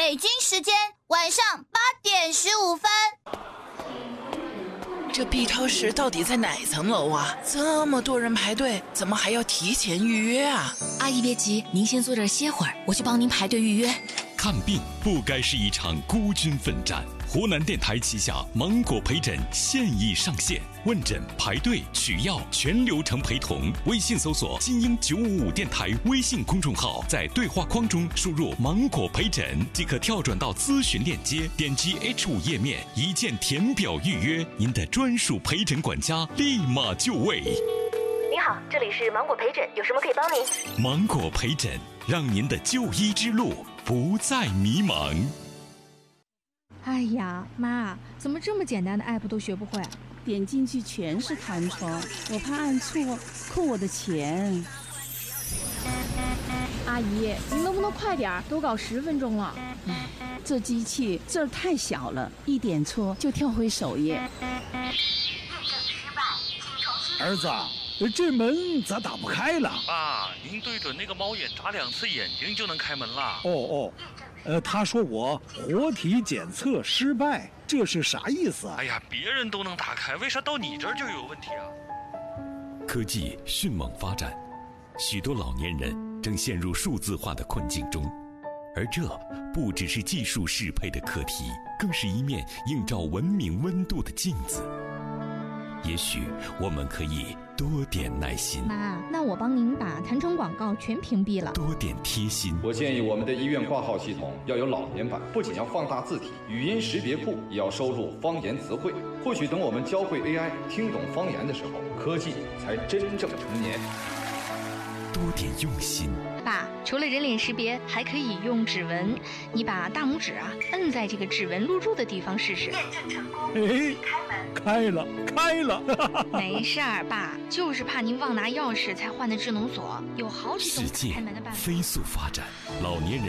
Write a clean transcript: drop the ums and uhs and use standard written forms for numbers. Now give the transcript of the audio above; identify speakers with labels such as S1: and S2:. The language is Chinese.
S1: 北京时间晚上8点15分。
S2: 这 B 超市到底在哪层楼啊？这么多人排队，怎么还要提前预约啊？
S3: 阿姨别急，您先坐这儿歇会儿，我去帮您排队预约。
S4: 看病不该是一场孤军奋战。湖南电台旗下芒果陪诊现已上线，问诊、排队、取药全流程陪同。微信搜索金鹰955电台微信公众号，在对话框中输入芒果陪诊即可跳转到咨询链接，点击 H5 页面，一键填表预约，您的专属陪诊管家立马就位。
S5: 您好，这里是芒果陪诊，有什么可以帮您？
S4: 芒果陪诊，让您的就医之路不再迷茫。
S6: 哎呀，妈，怎么这么简单的 app 都学不会？
S7: 点进去全是弹窗，我怕按错扣我的钱。
S6: 阿姨，您能不能快点？都搞10分钟了。
S7: 这机器字儿太小了，一点错就跳回首页。
S8: 儿子，这门咋打不开了？
S9: 爸，您对准那个猫眼眨2次眼睛就能开门了。
S8: 他说我活体检测失败，这是啥意思啊？
S9: 哎呀，别人都能打开，为啥到你这儿就有问题啊？
S4: 科技迅猛发展，许多老年人正陷入数字化的困境中，而这不只是技术适配的课题，更是一面映照文明温度的镜子。也许我们可以多点耐心。
S6: 妈，那我帮您把弹窗广告全屏蔽了。
S4: 多点贴心。
S10: 我建议我们的医院挂号系统要有老年版，不仅要放大字体，语音识别库也要收录方言词汇。或许等我们教会 AI 听懂方言的时候，科技才真正成年。
S4: 多点用心。
S11: 爸，除了人脸识别，还可以用指纹。你把大拇指摁在这个指纹录入的地方试试。
S8: 验证成功。开了。
S11: 没事儿，爸，就是怕您忘拿钥匙才换的智能锁，有好几种开门的办法。
S4: 世界飞速发展，老年人